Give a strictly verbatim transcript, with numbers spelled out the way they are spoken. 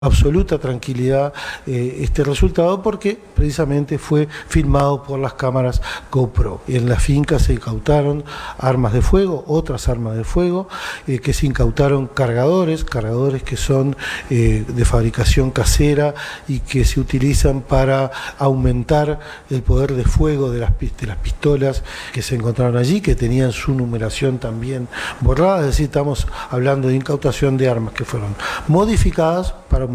Absoluta tranquilidad eh, este resultado porque precisamente fue filmado por las cámaras GoPro. En la finca se incautaron armas de fuego, otras armas de fuego, eh, que se incautaron cargadores, cargadores que son eh, de fabricación casera y que se utilizan para aumentar el poder de fuego de las, de las pistolas que se encontraron allí, que tenían su numeración también borrada. Es decir, estamos hablando de incautación de armas que fueron modificadas para